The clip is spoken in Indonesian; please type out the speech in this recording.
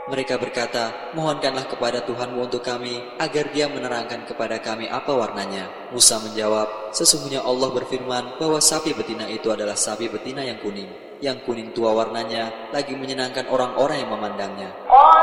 Mereka berkata, mohonkanlah kepada Tuhanmu untuk kami, agar Dia menerangkan kepada kami apa warnanya. Musa menjawab, sesungguhnya Allah berfirman bahwa sapi betina itu adalah sapi betina yang kuning tua warnanya, lagi menyenangkan orang-orang yang memandangnya.